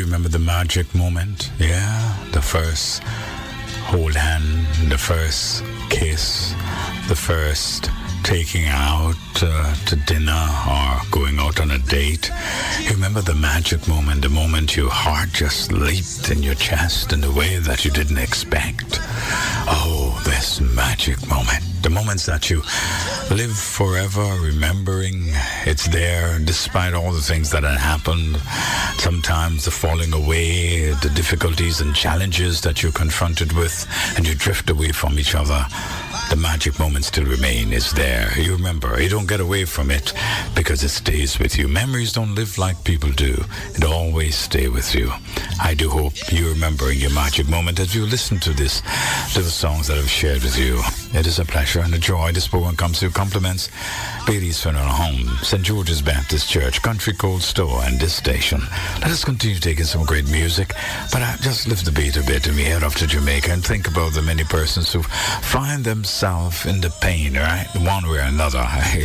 remember the magic moment? Yeah, the first hold hand, the first kiss, the first taking out to dinner or going out on a date. You remember the magic moment, the moment your heart just leaped in your chest in a way that you didn't expect. Oh, this magic moment. The moments that you live forever remembering. It's there despite all the things that had happened. Sometimes the falling away, the difficulties and challenges that you're confronted with, and you drift away from each other. The magic moment still remain. It's there. You remember. You don't get away from it because it stays with you. Memories don't live like people do. It always stay with you. I do hope you remember your magic moment as you listen to this little songs that I've shared with you. It is a pleasure and a joy. This program comes to compliments Bailey's Funeral Home, St. George's Baptist Church, Country Cold Store, and this station. Let us continue taking some great music, but I just lift the beat a bit and we head off to Jamaica and think about the many persons who find themselves in the pain, right? One way or another.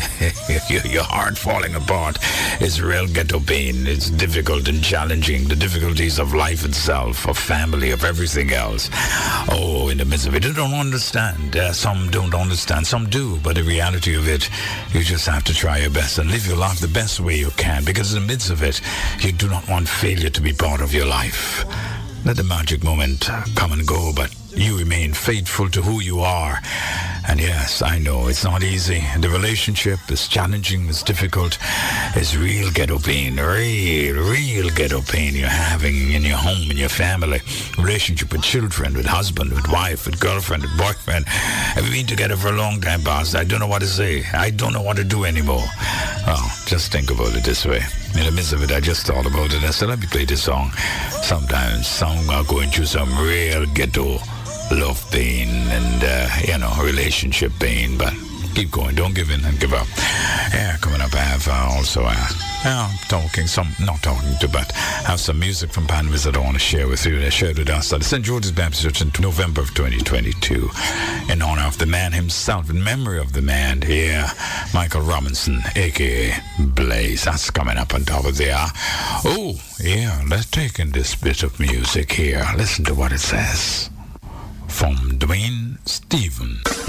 Your heart falling apart is real ghetto pain. It's difficult and challenging. The difficulties of life itself, of family, of everything else. Oh, in the midst of it, you don't understand. Some don't understand. Some do. But the reality of it, you just have to try your best and live your life the best way you can. Because in the midst of it, you do not want failure to be part of your life. Let the magic moment come and go, but you remain faithful to who you are. And yes, I know it's not easy. The relationship is challenging, it's difficult. It's real ghetto pain, real ghetto pain you're having in your home, in your family. Relationship with children, with husband, with wife, with girlfriend, with boyfriend. Have been together for a long time, boss. I don't know what to say. I don't know what to do anymore. Well, just think about it this way. In the midst of it, I just thought about it. I said, let me play this song. Sometimes some are going through some real ghetto love pain and, relationship pain, but keep going. Don't give in and give up. Yeah, coming up, I have I have some music from Panvis that I want to share with you. They shared with us at St. George's Baptist Church in November of 2022 in honor of the man himself, in memory of the man, Michael Robinson, a.k.a. Blaze. That's coming up on top of there. Oh, yeah, let's take in this bit of music here. Listen to what it says. From Dwayne Stephen.